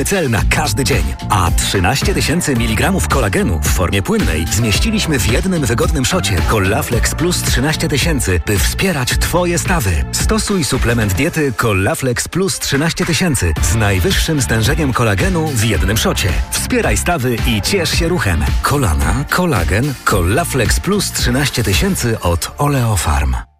Cel na każdy dzień. A 13 tysięcy miligramów kolagenu w formie płynnej zmieściliśmy w jednym wygodnym szocie Collaflex Plus 13 tysięcy, by wspierać Twoje stawy. Stosuj suplement diety Collaflex Plus 13 tysięcy z najwyższym stężeniem kolagenu w jednym szocie. Wspieraj stawy i ciesz się ruchem. Kolana, kolagen, Collaflex Plus 13 tysięcy od Oleofarm.